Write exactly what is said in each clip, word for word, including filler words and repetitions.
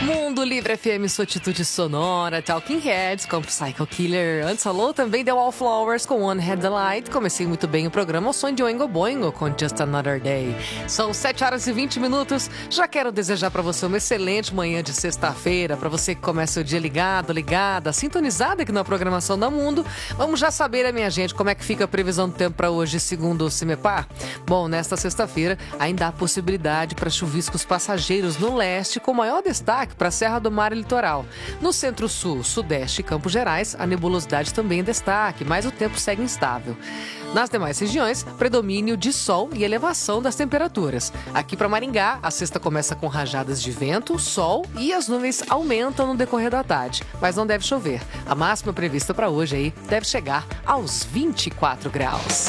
Mundo Livre F M, sua atitude sonora, Talking Heads com Psycho Killer. Antes falou também The Wallflowers com One Head the Light. Comecei muito bem o programa, o som de Oingo Boingo com Just Another Day. São sete horas e vinte minutos. Já quero desejar para você uma excelente manhã de sexta-feira, para você que começa o dia ligado, ligada, sintonizada aqui na programação da Mundo. Vamos já saber, minha gente, como é que fica a previsão do tempo para hoje, segundo o CIMEPAR? Bom, nesta sexta-feira ainda há possibilidade para chuviscos passageiros no leste, com maior destaque para a Serra do Mar e Litoral. No centro-sul, sudeste e Campos Gerais, a nebulosidade também é destaque, mas o tempo segue instável. Nas demais regiões, predomínio de sol e elevação das temperaturas. Aqui para Maringá, a sexta começa com rajadas de vento, sol e as nuvens aumentam no decorrer da tarde, mas não deve chover. A máxima prevista para hoje aí deve chegar aos vinte e quatro graus.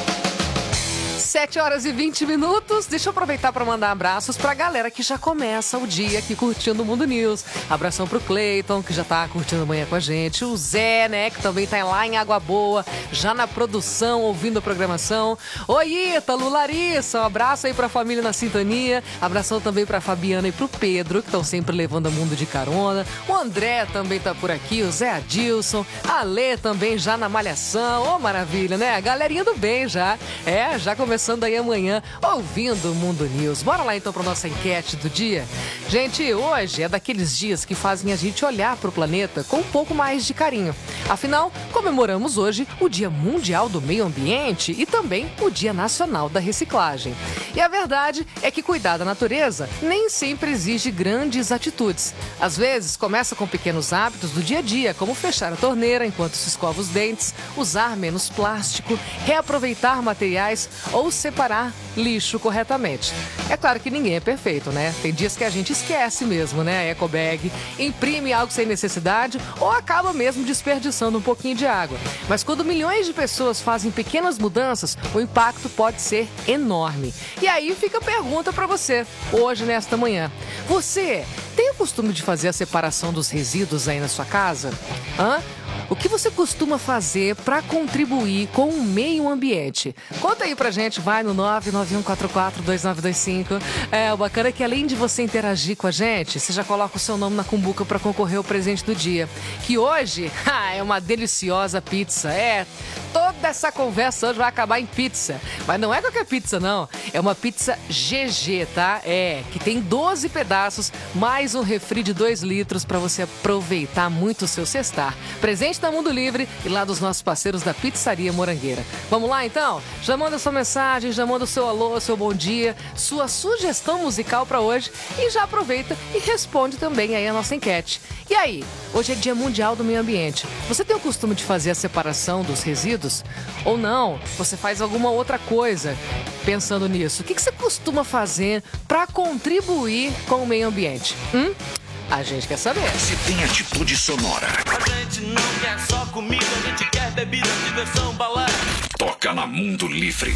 sete horas e vinte minutos. Deixa eu aproveitar para mandar abraços pra galera que já começa o dia aqui curtindo o Mundo News. Abração pro Cleiton, que já tá curtindo a manhã com a gente. O Zé, né, que também tá lá em Água Boa, já na produção, ouvindo a programação. Oi, Ítalo, Larissa, um abraço aí pra família na sintonia. Abração também pra Fabiana e pro Pedro, que estão sempre levando o mundo de carona. O André também tá por aqui, o Zé Adilson. A Lê também já na malhação. Ô, oh, maravilha, né? A galerinha do bem já. É, já começou aí amanhã, ouvindo o Mundo News. Bora lá então para nossa enquete do dia? Gente, hoje é daqueles dias que fazem a gente olhar para o planeta com um pouco mais de carinho. Afinal, comemoramos hoje o Dia Mundial do Meio Ambiente e também o Dia Nacional da Reciclagem. E a verdade é que cuidar da natureza nem sempre exige grandes atitudes. Às vezes, começa com pequenos hábitos do dia a dia, como fechar a torneira enquanto se escova os dentes, usar menos plástico, reaproveitar materiais ou separar lixo corretamente. É claro que ninguém é perfeito, né? Tem dias que a gente esquece mesmo, né? A eco bag, imprime algo sem necessidade ou acaba mesmo desperdiçando um pouquinho de água. Mas quando milhões de pessoas fazem pequenas mudanças, o impacto pode ser enorme. E aí fica a pergunta para você, hoje nesta manhã. Você tem o costume de fazer a separação dos resíduos aí na sua casa? Hã? O que você costuma fazer para contribuir com o meio ambiente? Conta aí pra gente, vai no nove nove um quatro quatro dois nove dois cinco. É, o bacana é que além de você interagir com a gente, você já coloca o seu nome na cumbuca para concorrer ao presente do dia. Que hoje ah, é uma deliciosa pizza. É, toda essa conversa hoje vai acabar em pizza. Mas não é qualquer pizza, não. É uma pizza G G, tá? É, que tem doze pedaços, mais um refri de dois litros para você aproveitar muito o seu cestar. Presente da Mundo Livre e lá dos nossos parceiros da Pizzaria Morangueira. Vamos lá, então? Já manda sua mensagem, já manda o seu alô, seu bom dia, sua sugestão musical para hoje e já aproveita e responde também aí a nossa enquete. E aí? Hoje é Dia Mundial do Meio Ambiente. Você tem o costume de fazer a separação dos resíduos? Ou não? Você faz alguma outra coisa pensando nisso? O que você costuma fazer para contribuir com o meio ambiente? Hum? A gente quer saber. Se tem atitude sonora. A gente não quer só comida, a gente quer bebida, diversão, balé. Toca na Mundo Livre.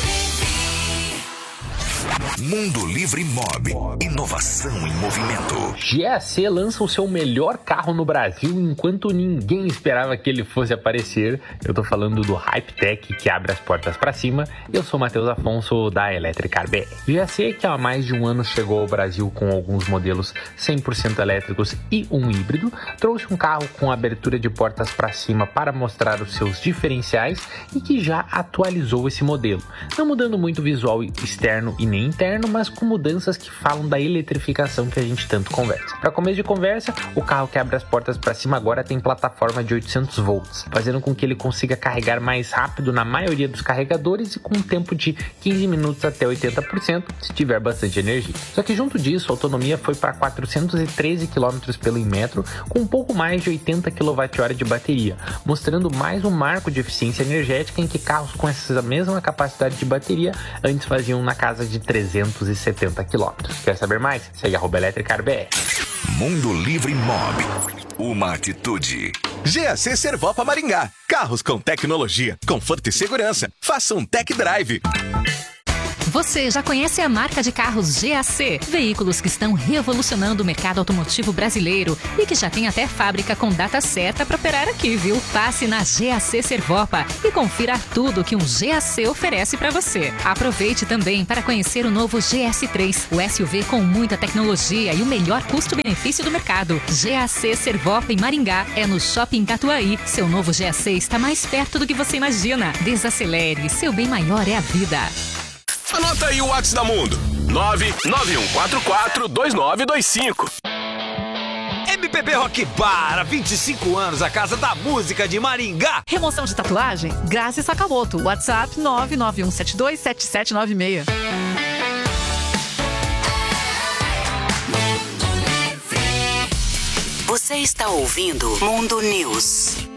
Mundo Livre Mob. Inovação em movimento. G A C lança o seu melhor carro no Brasil enquanto ninguém esperava que ele fosse aparecer. Eu tô falando do Hypetech, que abre as portas para cima. E eu sou Matheus Afonso, da Electricar B R. G A C, que há mais de um ano chegou ao Brasil com alguns modelos cem por cento elétricos e um híbrido, trouxe um carro com abertura de portas para cima para mostrar os seus diferenciais e que já atualizou esse modelo. Não mudando muito o visual externo e nem interno, mas com mudanças que falam da eletrificação que a gente tanto conversa. Para começo de conversa, o carro que abre as portas para cima agora tem plataforma de oitocentos volts, fazendo com que ele consiga carregar mais rápido na maioria dos carregadores e com um tempo de quinze minutos até oitenta por cento, se tiver bastante energia. Só que junto disso, a autonomia foi para quatrocentos e treze quilômetros pelo metro, com um pouco mais de oitenta quilowatt-hora de bateria, mostrando mais um marco de eficiência energética em que carros com essa mesma capacidade de bateria antes faziam na casa de trezentos e setenta quilômetros. Quer saber mais? Segue arroba Electricar B R. Mundo Livre Mob. Uma atitude. G A C Servopa Maringá. Carros com tecnologia, conforto e segurança. Faça um tech drive. Você já conhece a marca de carros G A C? Veículos que estão revolucionando o mercado automotivo brasileiro e que já tem até fábrica com data certa para operar aqui, viu? Passe na G A C Servopa e confira tudo que um G A C oferece para você. Aproveite também para conhecer o novo G S três, o S U V com muita tecnologia e o melhor custo-benefício do mercado. G A C Servopa em Maringá é no Shopping Catuaí. Seu novo G A C está mais perto do que você imagina. Desacelere, seu bem maior é a vida. Anota aí o WhatsApp da Mundo. nove nove um quatro quatro dois nove dois cinco. M P B Rock Bar, há vinte e cinco anos, a casa da música de Maringá. Remoção de tatuagem? Grazi Sakamoto. WhatsApp nove nove um sete dois sete sete nove seis. Você está ouvindo Mundo News.